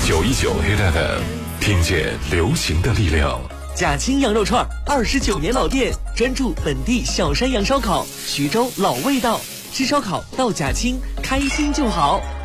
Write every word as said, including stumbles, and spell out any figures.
九一九 Hit F M， 听见流行的力量。 贾青羊肉串，二十九年老店，专注本地小山羊烧烤，徐州老味道。吃烧烤到贾青，开心就好。